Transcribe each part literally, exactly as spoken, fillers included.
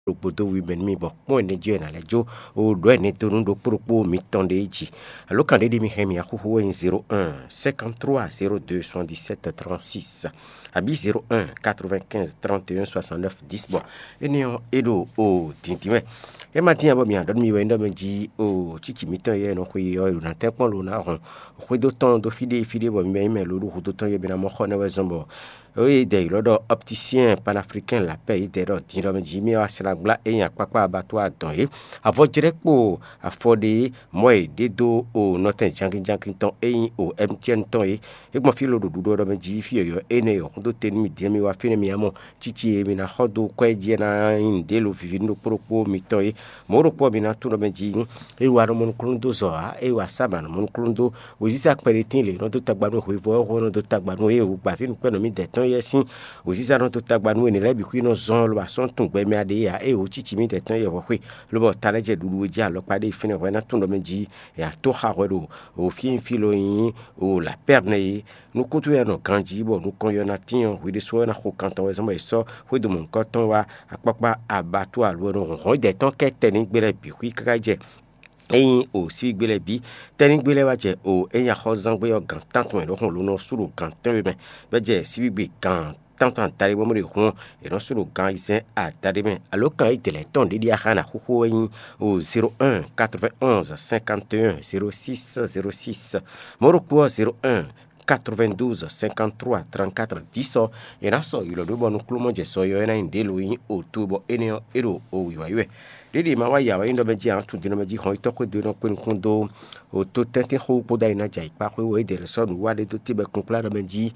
Bodo women mi bo mo ne je na lejo o do ne to ndo propo mi tonde eji alo kan de mi hemi ya hu en zéro un cinquante-trois zéro deux soixante-dix-sept trente-six abi zéro un quatre-vingt-quinze trente et un soixante-neuf dix bon enion edo o tintime e matin abo mi adon mi wendo menji o chichi mi ton ye no kwi yo na te pon lo na ron kwi do ton do fide fide bo mi me lo ru do ton ye bi na mo khone we zombo oui de lodo opticien panafricain la paix de ro di ro menji mi wa sala gla e yan papa abattoir don e avo direct afode moi de do o noten jangi jangi ton e o mtn ton e e mo fi lo do do ro menji fi yo ene yo do ten mi di mi wa fi mi amo chichi e mi na hodo ko e je na inde lo fi no propo mi ton e mo ro po mi na tu ro menji e wa ro mon klundo zo a e wa sama no mon klundo o zisa peretin le no do tagbanu ho vo ho no do tagbanu e o gba fi no pe no mi de ton yesin o zisa no to tagbanu e ni le bi ku no zon lo ba son tun gbe mi ade ya e o chichi mi de ton ye wo pe lo bo taleje duru ji alo pade fine wo na tun do menji ya to ha wo o fi fi lo yin o la perne yi nu ko tu ya no kanji bo nu kon yo na tin wi de so na ko kan ton we so mo so we do mon ko ton wa apapa abattoir lo ro ho de ton ke teni gbere bi ku ka je eyin o si gbele bi teni gbele wa je o eyan khozan gbe yo gan tanton lo hun lo no suru gan tan we be je si gbe gan tantan tari bo mo re hun e no suru gan isen a tari me alo kan itele ton de dia khana khuko eyin o zéro un quatre-vingt-onze cinquante et un zéro six zéro six moroko zéro un quatre-vingt-douze cinquante-trois trente-quatre dix e na so ilo do bonu klumo je so yo na indelo yin o tubo eneo ero o wiwa iwe Lili ma wa ya wa indo meji an tu dino meji hon to ko do no kun kun do o to tente ho po dai na jai pa ko we de so nu wa de to tibe kun kla do meji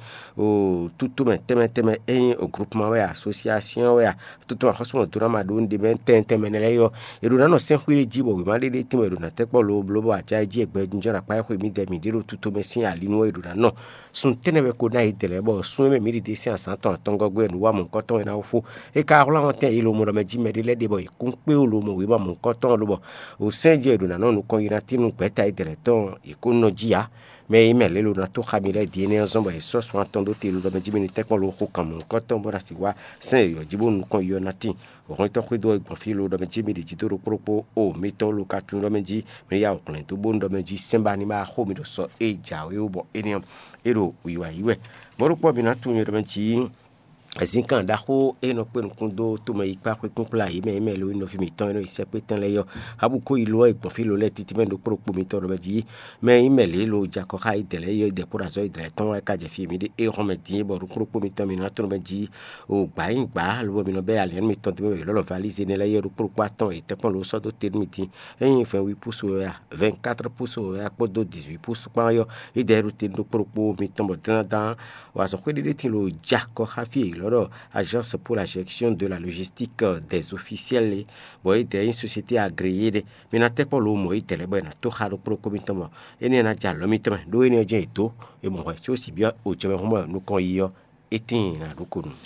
o tutu men teme teme en o groupement wa association wa tutu ha so do ma do ndi men tente men le yo e do na no sen kwiri ji bo we ma de de ti me do na te po lo lo ba cha ji egbe njora pa ko mi de mi de ro tutu me sin ali no e do na no sun tene we ko na ide le bo sun me mi de si an san ton ton go gbe nu wa mo ko ton na fu e ka ro la te ilo mo do meji me de le de bo kun pe o lo mo we ba mo koton lo bo o senje do na no ko ina tinu peta idere ton ikono jia me imele lo na to khamile di ne zombo e so so atondo te lo me jimini te ko lo ko kam koton bo rasiwa sen yo jibun ko yo na tin o ko to ko do profil lo me jimini di do propo o mi to lo ka tun lo me ji me ya o klen to bo ndo me ji semba ni ma ho mi do so e ja we bo enium ero wiwa iwe boru po bi na tun yo me ji azinkan da ho e no pe nkundo to me ipa pe kunpla yi me me lo no fi mi ton no ise pe tan le yo abu ko ilo egbon fi lo le titi me do propo mi to ro meji me imele lo ja ko ha idele yo de pura zo idele ton e ka je fi mi de e ro me tin bo ro propo mi ton mi na to meji o gba yin gba lo mi no be ale mi ton mi lo lo valise ne le yo ro propo aton e te pon lo so do te mi tin eyin fe wi pouce ya vingt-quatre pouces ya po do dix-huit pouces pa yo e de ro te do propo mi ton bo dan dan wa so ko de tin lo ja ko ha fi loro agence pour la gestion de la logistique des officiels boy de une société agréée mais na te ko lo mo itele bo na to kharo pro comité mo eni na ja lo mi teme do eni je to e mo wa so si bien o je mo no kon yo etin na do ko nu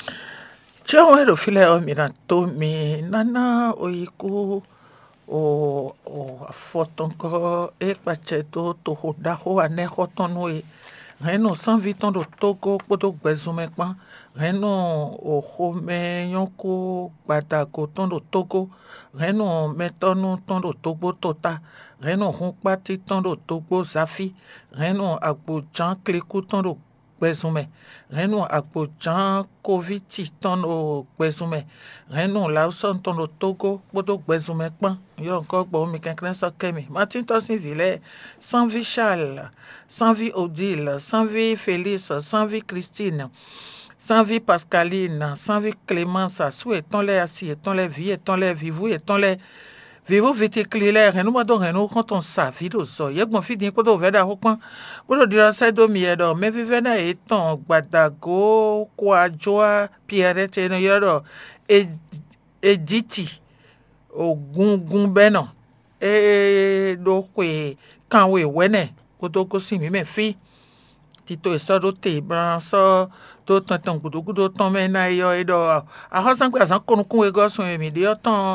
Chewe ro file o mi na to mi nana o iku o o foton ko e pa che to to ho da ho ane ho ton no e reno cent huit ans do Togo poto gbezume pa reno o ho me yonko gbata ko ton do Togo reno metonu ton do Togo tota reno hun pati ton do Togo zafi reno agbo jan kliku ton do gbezume reno agbo jan covid ton do gbezume reno lauson ton do Togo poto gbezume pa yo ko gbo mi kenkren so kemi Martin Tosin Ville sans vie Charles sans vie Odile sans vie Félix sans vie Christine sans vie Pascaline sans vie Clémence sous étant les assis étant les vie étant les vivou étant les vivo viticulaire reno ma do reno quand on sa vie do so ye gbon fi din ko do veda ho pon bo do dira sai do mi edo me vive na etan gbadago ko ajoa pierre te no yoro editi ogungun bena e do kwe kanwe wene ko to ko si mi me fi tito eso do te bran so do tan tan gudugudu tan me na yo edo a ho san kwa san konu kun e go sun mi de tan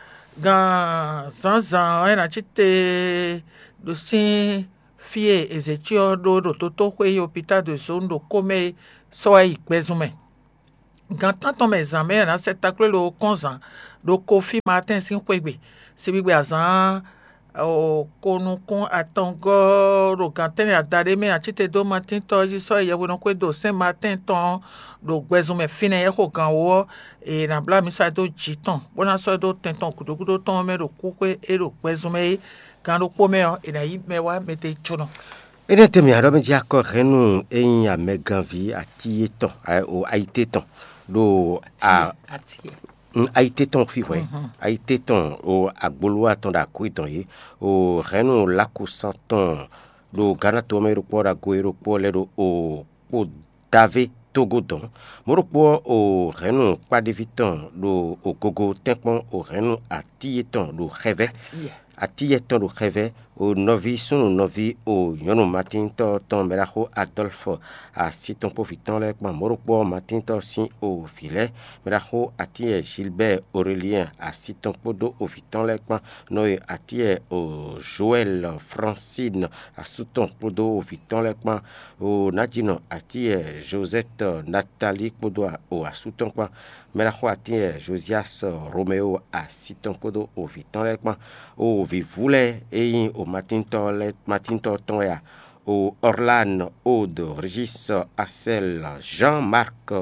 gan zanzan ena chite do sin fie ezetio do do to to kwe hôpital de Zondo come so ai pezume gantan ton mes amis na c'est takle lo konzan do Kofi Martin sin kwegbe si bigbe azan o konu kun atongo ro gantan ya dare me achite do Martin to ji so ye wono kwe do Saint Martin ton do gbezu me fine ye ko gan wo e na bla mi sa do jiton bona so do tenton kudo kudo ton me do kukwe e do gbezu me kan do po me o e na yi me wa mete chono. Ene temi aro me jako renu en ya meganvi ati eton o aite ton do a aite ton fi we aite ton o agbolo aton da ku iton yi o renu lakusan ton do gana to me ro pora go ro pole do o o dave togodon moropo o renu pa de viton do o gogo tempon o renu ati eton do reve ati eton do reve o novi sunu novi o yono matin to ton meraho Adolphe a siton profitant le pan moropo matin to sin o filet meraho ati Gilbert Aurélien a siton podo o fitan le pan no ati o Joël Francine a suton podo o fitan le pan o Nadino ati Josette Nathalie podo o a suton pan meraho ati Josias Roméo a siton podo o fitan le pan o vivule e o matinto le matinto toya o Orlan Aude Régis Assel Jean-Marc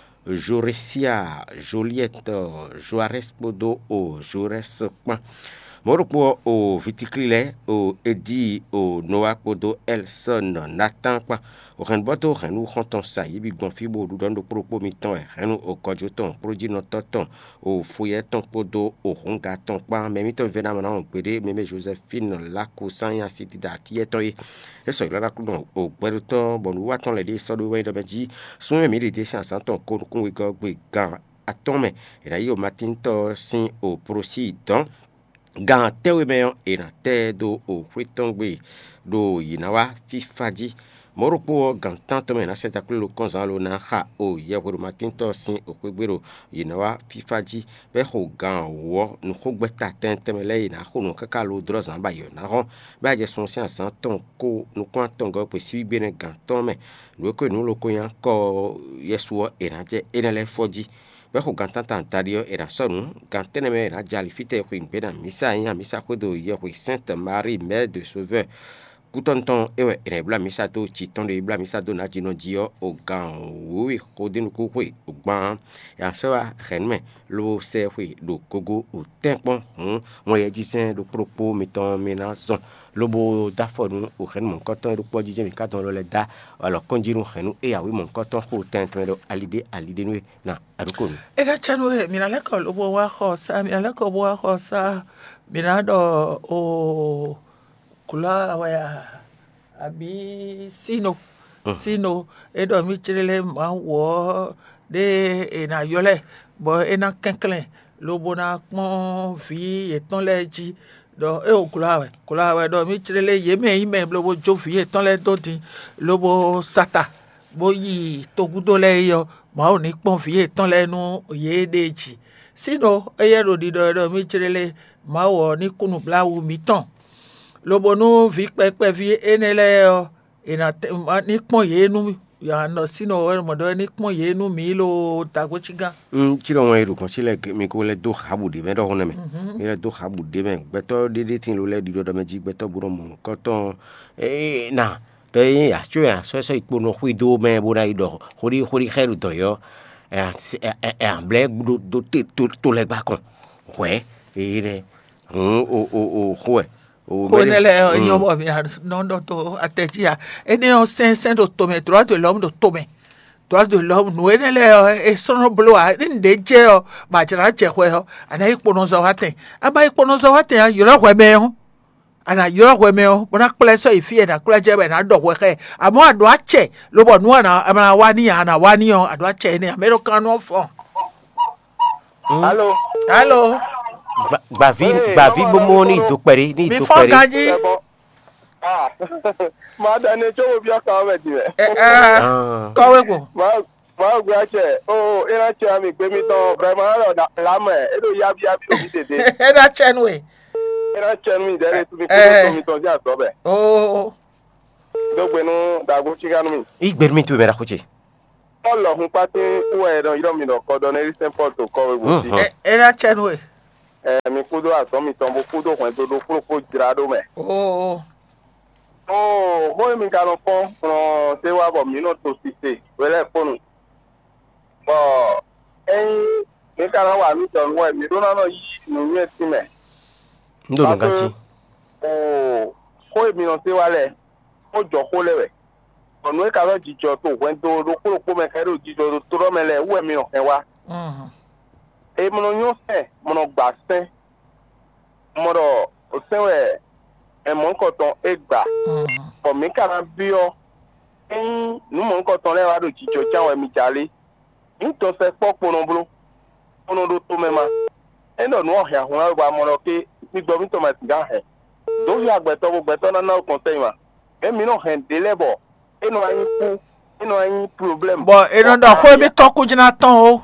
Joresia Joliette Joares Podo o Jores Pan Moropo o Viticlile o Edi o Noah Podo Elson Nathan Pan o Renboto Renu Ronton Sayi Bigon Fibo Dudon do Propo Miton Renu o Kodjoton Produit Nototon o Fouilleton Podo o Rongaton Pan Memito Venamana o Pede Meme Josephine Lako Sanya City da Tieton e so la kudon o Beruton Bonu Waton le de Sodo We de Meji Son milité Santon Kon Kon Wigo Gan Atome e la yo matinto sin o Prosidon gan tewe meyon e na te do o kwitongbe do yinawa fifaji moropo gan tanto me na senta kulo konzalo na ha o yewuru matinto sin o kwegbero yinawa fifaji be ho gan wo nu khogbeta tentemele na khono kakalo drozan ba yo na ron ba je son sian san ton ko nu kwanton go pesi bene gan ton me lo ko nu lo ko yan ko yesuo e na je enele foji be ho gantan tan tadio era sonu gantene me na jali fite ko in pena misa ya misa ko do ye ko Sainte Marie Mère de Sauveur kutonton ewe ere bla misa to chiton de bla misa do na jino dio o gan wi ko dinu ko ko o gban ya so a renme lo se wi do gogo o tempon hun mo ye jisen do propos miton menason lobo dafonu o ren mon koton do po jije mi katon lo le da alors konjiru renu e ya wi mon koton ko tenten do alide alide nu na adukonu e ga chanu e mina la ko lobo wa khosa mina la ko wa khosa mina do o kula waya abi sino uh. sino edo mi chirele ma wo de ena yole bo ena kenklen lobo na pon fi eton leji do e o kula we kula we do mi chirele yeme ime lobo jo fi eton le dodin lobo sata bo yi togudo le yo ma o ni pon fi eton lenu ye deji sino eye ro di do do mi chirele ma wo ni kunu blawu mi ton lobo no vi pepe vi enele o ina ni pon ye nu ya no sino o mo do ni pon ye nu mi lo tagochiga mm chiro won iru kan sile mi ko le do habude me do hono me mi le do habude me gbeto dede tin lo le di do meji gbeto buro mo ko ton eh na do yin astro ya so so ipo no kwido me bo na ido hori hori khelu to yo eh eh ble do do to le gba kan we ire o o o ho Konele nyobo mi non do to atejia ene on sen do tome droit de l'homme do tome droit de l'homme no enele e sono bloa nde je o ba jara je hwe ho ana ipono zo hate aba ipono zo hate ya yoro hwe me ho ana yoro hwe me ho bona kple so ifi na kula je be na do hwe he amo ado ache lo bo nu ana ana wani ana wani o ado ache ni american no fo Allô Allô Bavi bavi bomo ni dokpere ni dokpere ah ma da ne cho bi aka we di eh ah ko we ko ma ma gwa che oh ina che ami gbe mi ton vraiment la me e do ya bi ya bi o mi tete e da che nu e ina che mi de le tu mi ko mi ton ja so be oh do gbe nu da go chi ganu mi igber mi tu me ra koche ọlọ hun pati wọ ẹran yọrọ mi lọkọ dọ ní recent photo kọ ewu sí. Era chenu e. ẹ mi kudo àtọ mi tán mo kudo kàn tó do kúròkó jìrà dó mẹ. Oh. ó bóyá mi kà lọ fọ ràn ṣé wàá bọ mí náà tó ti ṣe wẹlẹ fóònù. bọ ẹyin mi kà lọ wà mí tán wọ ẹmí lónà náà yí nínú ẹ sí mẹ. ndo no ganchi ó kó èmi náà ṣé wálẹ ó jọ kó lẹwẹ. ọ̀nà ẹ̀ka lọ jíjọ tó wẹ́n tó do kúròkó mẹ́kẹ́rẹ́ òjíjọ tó rọ́ mẹ́lẹ̀ wú ẹ̀mí ọ̀kẹ́ wa. èmi náà yóò sẹ́ mọ̀nà gbà sẹ́ mọ̀nà sẹ́wẹ̀ ẹ̀mọ́ nkọ̀tàn ẹgbà ọ̀mí kàrà bí ọ ẹ̀yìn nùmọ̀ nkọ̀tàn lẹ́wà ló jíjọ jáwọ̀ ẹ̀mí jalè nítòsẹ́ pọ́ kpọ̀nọ́bùrọ̀ kpọ̀nọ́dọ̀ tó mẹ́ma ẹ̀nà nù ọ̀hẹ́ àhùn àgbà mọ̀nà ké gbígbọ́ mi tọ́ ma ti gà hẹ̀ dóhì àgbẹ̀tọ́ gbẹ̀tọ́ náà náà kàn sẹ́yìn wa ẹ̀mí náà hẹ̀ délẹ́bọ̀ ẹ̀nà ayé kú ẹ̀nà ayé problem. Bọ̀ ẹ̀nà dọ̀ kó ebi tọ́kú jìnnà tán o.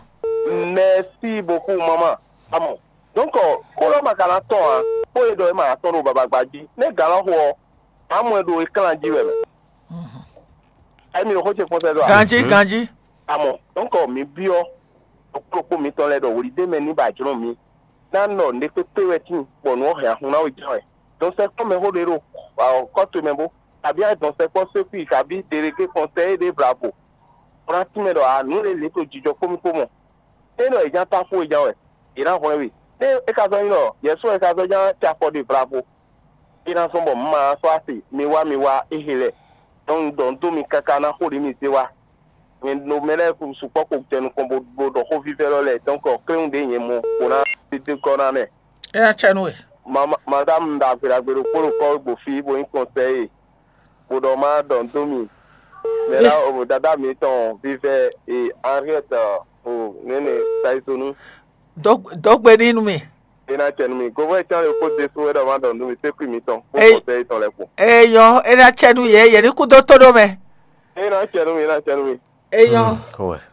Merci beaucoup maman. Amo. Donc ko lo makana ton a ko e do e ma ton ro baba gbaji ne gala ho amo e do e kan ji we. Mhm. Ai mi ko che fon se do. Ganji ganji. Amo. Donc mi bi o opopo mi ton le do wori de me ni ba jiro mi. Na no ne pe pe we tin po no he ahun na o jo e. Donc c'est comme me ho de ro ko to me bo. Abi a donc c'est pour ceux qui abi délégué conseil de bravo. Prati me do a nu le le to jijo ko mi ko mo. Eno eja ta fo eja we ira ko we e e ka so ino yeso e ka so ja cha for the bravo ira so mo ma so ati mi wa mi wa ehele don don do mi kaka na ko ri mi se wa mi no mele ku su po ko tenu ko bo do ko vive lo le donc ko kreun de yen mo ko na ti de ko na ne e a chanu we mama madame da gbera gbero ko ko gbo fi bo yin conseil ko do ma don do mi mais là au dada mi ton vive et Henriette oh nene saisonu dog dogbe nínú mi ina chenu mi go we chan le ko de so da ma don do mi se pri mi ton ko ko se ton le ko e yo era chenu ye ye ni ku do to do me ina chenu mi ina chenu mi e yo ko we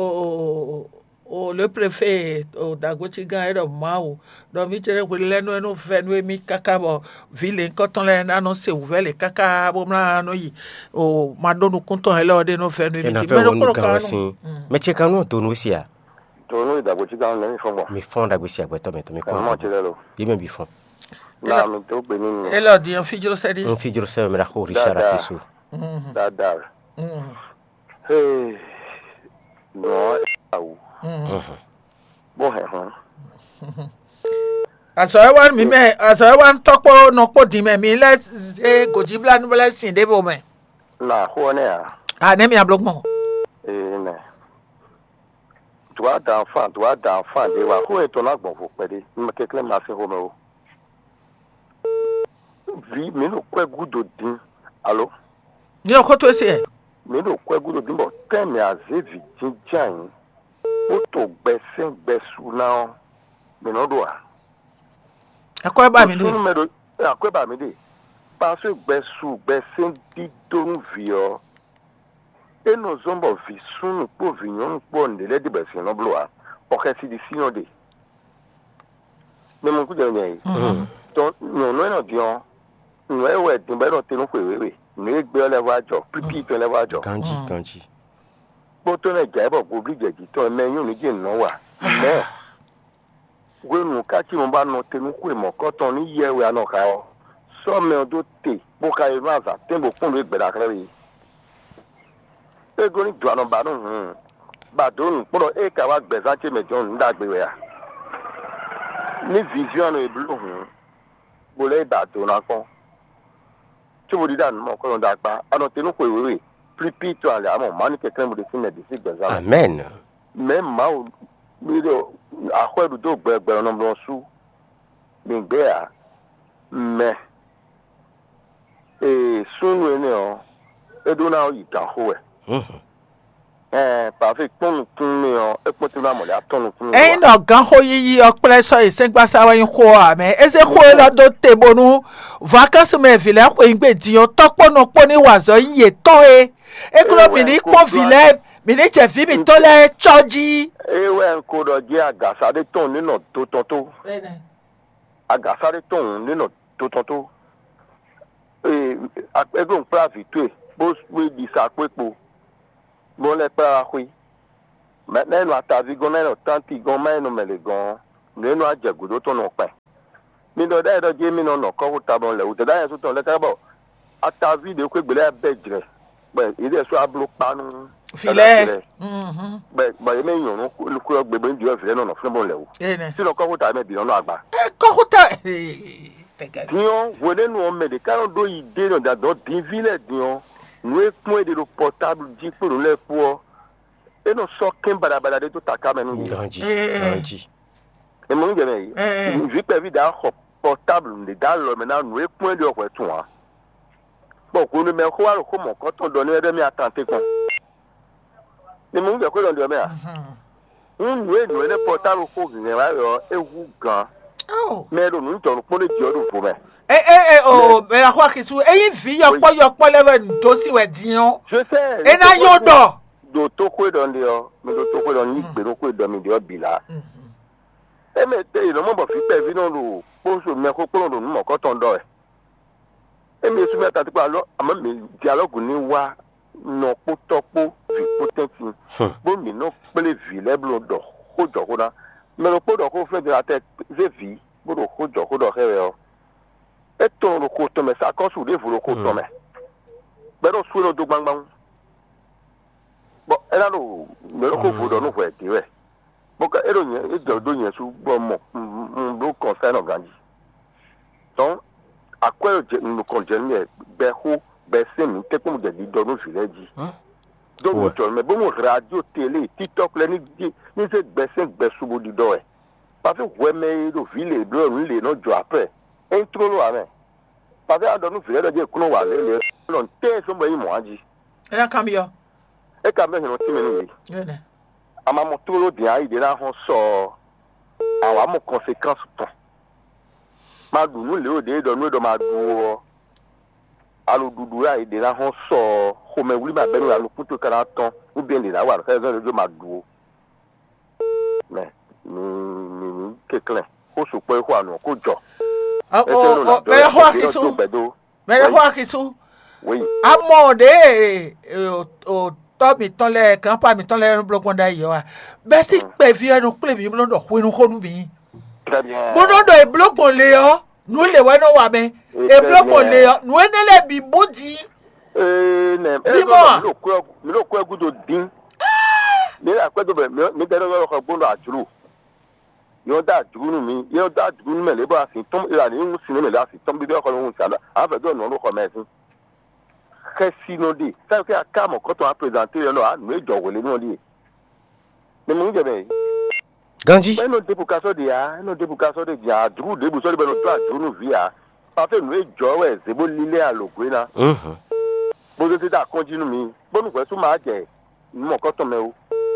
o o le préfet o Dangote gan era mau do mi tere ko lenu enu fenu mi kaka bo ville nkoton le na no se ouvert le kaka bo na no yi o ma do nu kunton he lo de no fenu mi ti me do ko kan me che kanu to no sia to no Dangote gan le mi fon bo mi fon Dangote agbeto me to mi ko mo ti le lo bi me bi fon na mi to pe ni e lo di en fijiro se di en fijiro se me ra ko Richard Fisu da da mm hey no au bo he hon aso e wan mi me aso e wan topo no po di me mi le e goji bla nu blessing de bo me na ho ne a ah ne mi ablogmo e ne toi d'enfant toi d'enfant de wa ko e to na gbon fo pe de mi ke kle ma se ho me o vi mi no kwe gudo din allo ni o ko to se e mi no kwe gudo din bo ten mi azevi jinjan o to gbese gbesu na mi no do a akọ ba mi do me do akọ ba mi de pa so gbesu gbese di don vi o eno zombo vi sunu po vi nyon po ndele di gbese no blo a o ke si di sino de me mo ku je nyi to no no no di o no e we din be no tenu ko wewe no e gbe ole wa jo pipi to le wa jo kanji kanji bo to na ja bo go bi jeji to me yun ni je no wa me gwenu ka ti mo ba no tenu ko mo ko ton ni yewe anoka o so me odo te bo ka e raza tembo kun le gbera kare e go ni do ba no hm ba do nu poro e ka wa gbeza che me jon nda gbe we ya ni vision e blu hm bo le da do na ko tí mo di dan mo ko da pa ano tenu ko wewe pipi to ale amo mani ke krem de sin de sig gbeza amen me ma o mi do akwedu do gbegbe no mo su mi gbe a me e sunu ene o edu na o ita ho e mhm eh pa fi pon tun mi o e po ti na mo le atonu tun mi e no gan ho yiyi opere so isengba sawa yin ho ame eze ho lo do tebonu vacances me ville ko ingbe diyan topo no po ni wazo yin ton e e kuro mi ni po ville mi ni che fi mi to le choji e we ko do je agasa de ton ni no to to to agasa de ton ni no to to to e egun pravi to e bo we di sa pepo bon les pas oui maintenant nous atavi gon na tanti gon ma no mele gon ne no ajagudo to no pa mi do da do je mi no no ko ta bon le o da ya so to le ka bo atavi de ko gbele abejire be ide so ablo panu filé mhm be be me yon no lu ko gbebe ndi o filé no no fun bon le o si no ko ta me bi no agba e ko ta dion wele no me de ka do ide no da do din ville dion no e point de portable di pour le pour et non so kin barabara de to taka me no grandi grandi e mo nge me vi pe vi da portable de da lo me na no e point de ko tun wa bo ko no me ko wa ko mo ko to do ni e mi atante kon ni mo nge ko do me a un we no le portable ko nge wa yo ewu gan oh me do nu to ko le di odun fo me eh eh eh oh me la kwa kisu eyin fi yo po yo po lewe ndo si we dion je sais e na yo do do to ko do ndi o me do to ko do ni gbe do ko do mi di o bila e me te ilo mo bo fi pe vi no lo po so me ko po lo mo ko ton do e e me su me ta ti pa lo ama me dialogue ni wa no po to po vi potensi bo mi no pele vi le blo do ko jo ko na me lo po do ko fe de la tête je vi bo do ko jo ko do he o e to lo ko to me sa ko su de fu lo ko to me be do su lo do gbangban bo era lo me lo ko fu do no fe ti we boka ero nye edo do nye su bo mo do concern organi donc akwe no konjene be ho be semi te ko mo de do no village do mo to me bo mo radio télé TikTok le ni ni se be se be su bo di do e pa fe we me do village do ni no jo après intro lo ame pa fe do no village je kuno wa le le no te so mo yi mo aji e ka mi yo e ka me no ti me ni e ne ama mo toro di ai de na ho so awa mo consequence to ma du nu le o de do nu do ma du o alu dudu ai de na ho so ho me wuli ma be nu alu puto kara ton u bien de na wa ka zo do ma du me ni ni ke kle o so pe ho anu ko jo o o me ho akisu me ho akisu oui amode o to mi ton le kan pa mi ton le blogon da yo a be si pe fi enu ple mi blogon do ho enu honu mi très bien bo do do e blogon le yo nu le we no wa me e blogon le yo nu ene le bi bodi eh ne e lo ko mi lo ko gudo din ni la ko do be mi de ro ko gbondo ajuru yo da ajuru mi yo da ajuru mi le ba fi tom ira ni mu sinu mi la fi tom bi do ko lo sala a fe do no lo ko me sin Kessino di ça fait à Camo quand on a présenté le nom nous et Dogolé nous dit mais mon gars Ganji mais nos dépucations de ya nos dépucations de ya du de bu so de no to aju nu via parce que nous et Joe c'est bon lilé à l'ogwe na mhm bo de ta continue mi bo nu ko su ma je mo ko to me o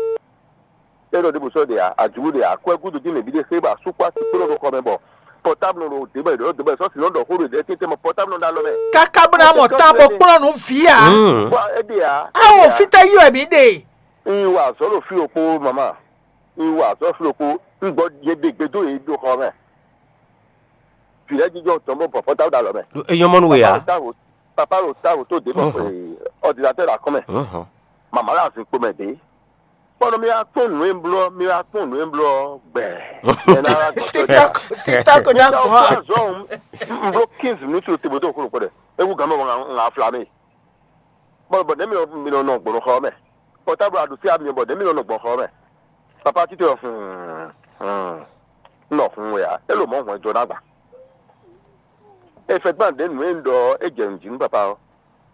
e no de bu so de ya aju de ya ko gudu di me bi de se ba su kwa ti ko ko me bo portable no de be de be so si no do ho de ti te mo portable no da lo me kaka buna mo tabo kuro nu fia wa e de ya a o fita yo e bi de iwa so lo fi opo mama iwa so fi opo ngbo ye de gbe do e do ko me fi le jijo to mo portable da lo me eyan mo nu we ya papa ro ta ro to de mo ordinateur la come mhm mama la fi po me de Pono mi a ton no emblo, mi a ton no emblo be. Ena go to TikTok TikTok na ko. Zo mblo quinze minutes te bodo ko ko de. E wu gama nga nga flame. Bo bo de mi mi no no gbo ko me. Portable adu si abi bo de mi no no gbo ko me. Papa ti te of hmm. No fun ya. E lo mo won jo dagba. E fe gban de nu endo e je njin papa o.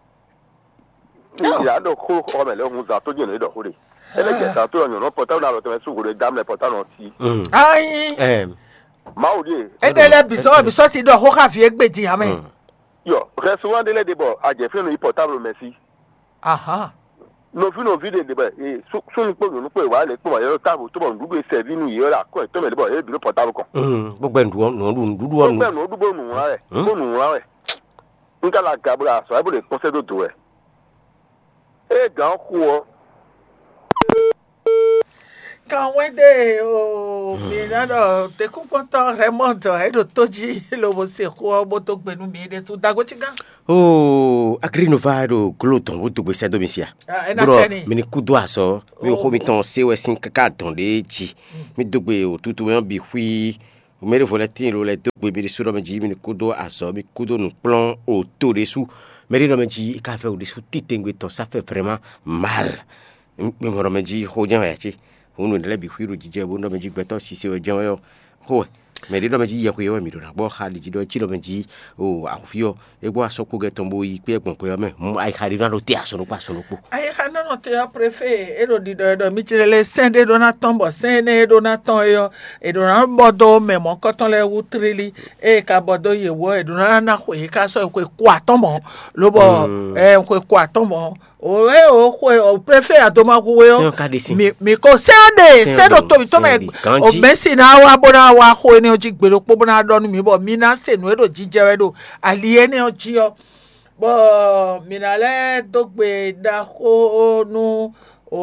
Ya do ko ko me le mu za to je no do ko de. Ele que ta to no portable na lo te su go de dam le portable no ti. Ai em Maudi e de le bi so bi so si do ho ka fi egbeji amen yo restaurant de le de bo a je fe no portable merci. aha No fi no video de bo e su su po no po wa le po wa yo ta bo to bo ndugo e serve nu yo la ko to me de bo e bi portable ko. mhm gbogbo endu no ru ndudu onu gbogbo no dubo nu wa re bo nu wa re nka la gabra so e bo le conseil do to e e gan ku o quand wende o minado te kumponto remonto edo toji lo você ko boto gbenu mi de su dagotiga oh agrino vado gloton boto gbe sedo misia bro mi ni kudo aso mi o ko mi ton sewe sin kaka ton de ji mi dogbe o tutu yan bi hui o mere volatin lo le dogbe mi su do mi ji mi ni kudo aso mi kudo nu plan au to dessous mais do mi ji ka fait au dessous titengwe ton ça fait vraiment mal mi mo do mi ji ho jan ya chi unu ndele bi hui ru jije bo do mi ji gbeto si se o jan yo ho mais do mi ji ye ko yo mi do na bo ha li ji do chi do mi ji o afio e gbo aso ko geton bo yi pe egbon pe yo me ai ha ri na lo te aso no pa so no po ai ha no no te a prefe e do di do do mi chile sende do na tombo sende do na ton yo e do na bodo me mo koton le wu trili e ka bodo ye wo e do na na ko e ka so ko kwa tombo lo bo e ko kwa tombo o e o ko o prefe adoma ku we yo mi mi ko sende sendo to to me o mesi na wa bona wa ko ni o ji gbero po bona do mi bo mi na se nu e do jije we do aliye ni o ji yo bo minale dogbe da ko nu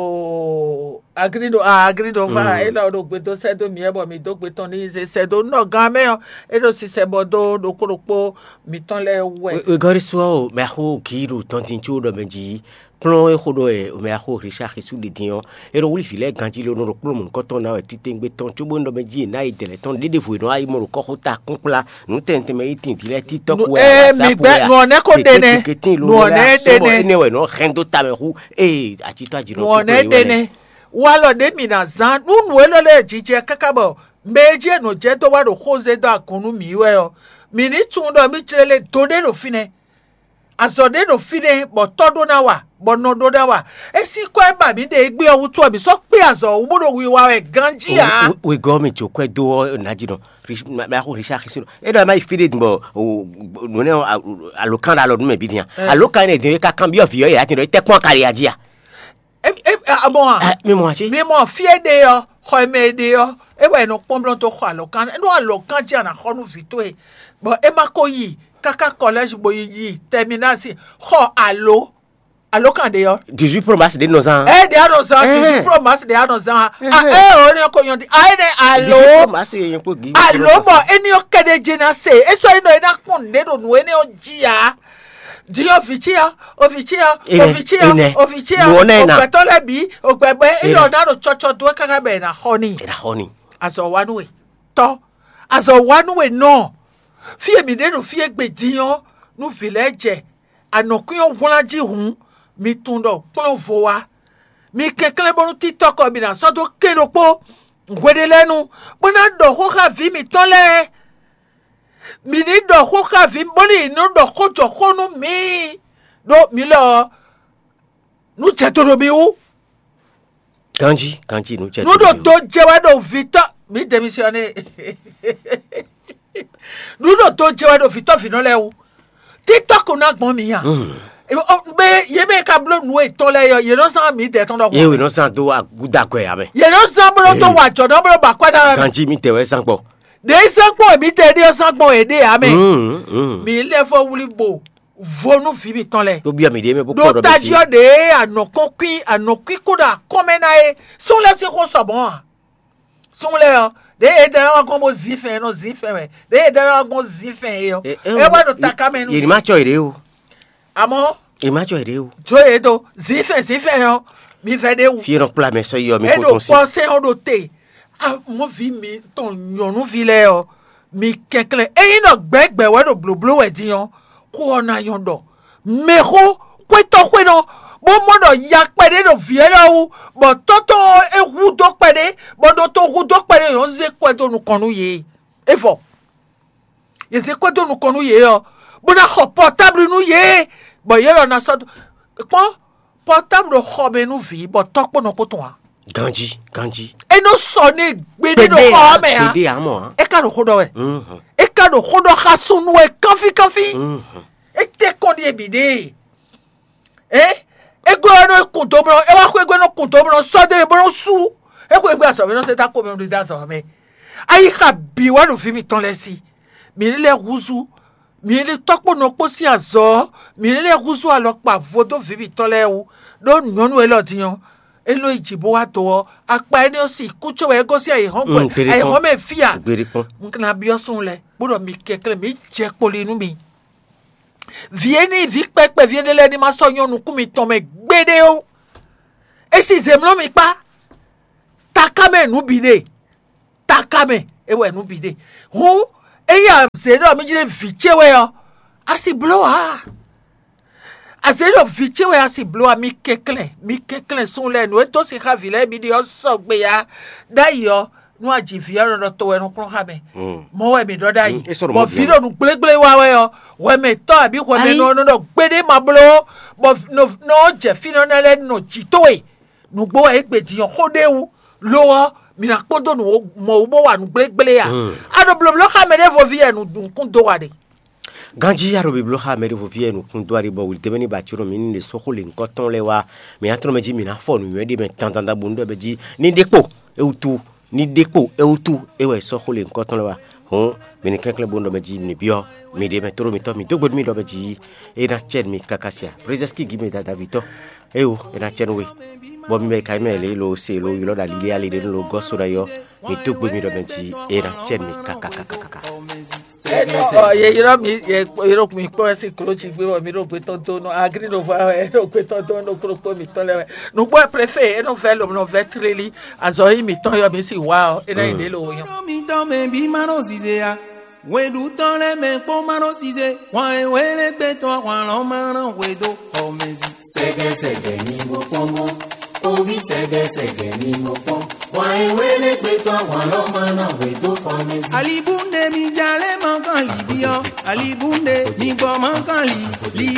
o agrido a agrido va e la dogbe to se do mi e bo mi dogbe ton ni se se do no gan me e do si se bodo do koropo mi ton le we we gori so o me ho kiro ton tin chu do meji plon e khodo e o me ho richard isu de dion e ro wuli file ganji lo no plon mon koton na ti tengbe ton chu bo ndo meji na i tele ton de de fu no ai mo ko hota kunpla nu tente me itin tile tiktok we e mi gbe no ne ko dene no ne dene ne we no rendo tameru e atita jiro no ne dene walo de mi na zan nu nu elo le jije kakabo meje no je to wa do khoze do akunu mi we o mi ni tun do mi chirele do de no fine azode no fine bo todo na wa bo no do da wa e si ko e ba mi de gbe owu to mi so pe azo wo do wi wa e ganji ya we government o kwe do na jino ma ko richard kisiro e do ma fide mo no ne alokan da lo me bi dia alokan e de ka kan bi of yo ya tin do te kon kare ajia e e amo mi mo achi mi mo fie de yo ko me de yo e we no pomblon to ko alokan e do alokan ji ana khonu vito e bo e ma ko yi kaka college boyi terminasi ho allo allo kan de yo dix-huit promas de nos ans eh de nos ans dix-huit promas de nos ans ah eh o ni ko yon di ai de allo dix-huit promas yen ko gi allo bo eni o kede jina se e so ino ina kun de do nu eni o jia di oficia oficia oficia oficia o gbeto lebi o gbegbe ino na ro chocho do kaka be na honey na honey aso wanwe to aso wanwe no fie mi de no fie gbediyan nu village anokun onlaji hun mi tundo pon vowa mi kekele bonu tiktok bi na so do kelopo gwede lenu bona do ko ka vi mi tonle mi ni do ko ka vi boni no do ko joko nu mi do mi lo nu cheto do mi u kanji kanji nu cheto nu do do jewa do vita mi démissionner nudo to jewa do fito fino le o tiktok na gbon mi yan be ye be ka blo nu e ton le yo ye no san mi de ton do ye we no san do wa guda ko ya me ye no san blo to wa jo do blo ba kwada kanji mi te we san po de san po mi te de san po e de ame mi le fo wuli bo vonu fi mi ton le to bi mi de me bo ko do be do tajio de anokon qui anokwi koda komena e so le se ko so bon so le de e dara wa mo zifen no zifen we de e dara wa zifen yo e wa do takame nu ye ma cho ire o amo e ma cho ire o jo e do zifen zifen yo mi fe de u fi ran pla me so yo mi ko ton ton si e do se o do te a mo vi mi ton yonu vi le o mi kekle e yin no gbegbe we do bloblo we di yon ko ona yon do me ko kwe to kwe no bo modo ya pede do viera u bo toto e hu do pede bo do to hu do pede yo ze kwe do nu konu ye efo ye ze kwe do nu konu ye yo bo na ho portable nu ye bo ye lo na so po portable ho be nu vi bo topo no poto wa ganji ganji e no so ni gbede do ho me ha gbede amo e ka do ho do we mhm e ka do ho do ha sunu e kafi kafi mhm e te kon di ebide eh egwe no kunto bro e wa ko egwe no kunto bro so de bro su e ko egwe aso me no se ta ko me no da so me ayi ka bi wa no fi mi ton le si mi le ruzu mi le topo no po si azo mi le ruzu alo pa vodo fi mi ton le u do nyonu e lo diyan elo ijibo wa to apa eni o si kucho we go si ai honko ai ho me fia nkna biosun le bodo mi kekle mi je poli nu mi vieni vi pepe vieni le ni ma so yon nu ku mi ton me gbede o e si zemlo mi pa takame nu bide takame e we nu bide hu e ya se do mi jile vichewe yo asi blow ha Azero vichewe asi bloa mi kekle mi kekle sun le no to si ha vile bi di o so gbe ya dai yo no ajivia ro to we no kro ha me mo we mi do dai mo video nu gbelegble wa we yo we me to abi ko me no no no gbede ma blo mo no no je fino na le no jito we nu gbo e gbe di hodewu lowo mi na podo no mo bo wa nu gbelegble ya ado blo blo ha me de vo vie nu dun kun do wa de ganji yaro be bloha mere vo vie nu kun doari bo wulte meni ba chiro min le sokole nkoton lewa mi atro meji mi na fo nu yede me tantanda bundo beji ni depo eutu ni depo eutu ewe sokole nkoton lewa hon mi ni kekle bundo beji ni bio mi de me toro mi to mi dogbod mi do beji e na chen mi kakasia prezeski gime da davito ewo e na chen we bo mi me kai me le lo se lo yilo da lili ali de lo gosura yo mi dogbod mi do beji e na chen mi kakakakaka Oh, ye you know me ye you know me po ese clochi gbe mi ro pe tonto no agri no va e no pe tonto no kro po mi to le no bo prefer e no velo no vetreli azo yi mi ton yo mi si wa e na ile lo yan mi ton me bi maro size ya we du ton le me po maro size wa e we le pe to wa lo maro we do o mezi sege sege ni mo pomo o bi sege sege ni mo pomo wa e we le pe to wa lo maro we do o mezi alibunde mi jale man kan libio alibunde mi go man kan li